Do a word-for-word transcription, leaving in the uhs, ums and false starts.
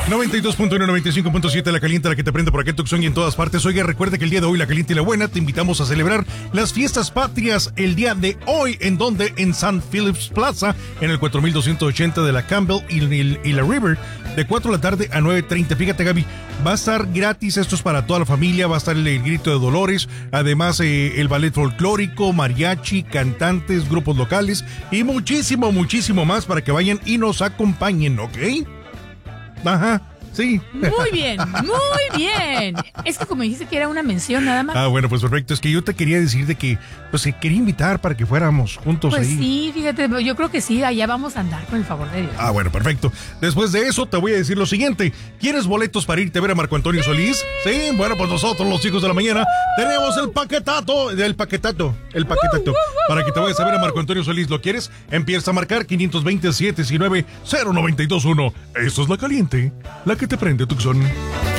noventa y dos punto uno, noventa y cinco punto siete, La Caliente, la que te prende por aquí en Tucson y en todas partes. Oiga, recuerda que el día de hoy, La Caliente y la Buena, te invitamos a celebrar las fiestas patrias el día de hoy, en donde en San Phillips Plaza, en el cuatro mil doscientos ochenta de la Campbell y, y, y la River, de cuatro de la tarde a nueve treinta. Fíjate, Gaby, va a estar gratis, esto es para toda la familia, va a estar el, el Grito de Dolores, además eh, el ballet folclórico, mariachi, cantantes, grupos locales y muchísimo, muchísimo más para que vayan y nos acompañen, ¿ok? Ajá, sí. Muy bien, muy bien. Es que como dijiste que era una mención nada más. Ah, bueno, pues perfecto. Es que yo te quería decir de que, pues, se quería invitar para que fuéramos juntos pues ahí. Pues sí, fíjate, yo creo que sí, allá vamos a andar, con el favor de Dios. Ah, bueno, perfecto. Después de eso te voy a decir lo siguiente. ¿Quieres boletos para irte a ver a Marco Antonio Solís? Sí, bueno, pues nosotros, los hijos de la mañana, tenemos el paquetato, el paquetato, el paquetato, para que te vayas a ver a Marco Antonio Solís. ¿Lo quieres? Empieza a marcar quinientos veinte, setecientos diecinueve, cero noventa y dos uno. Eso es La Caliente, la que te prende, Tucson.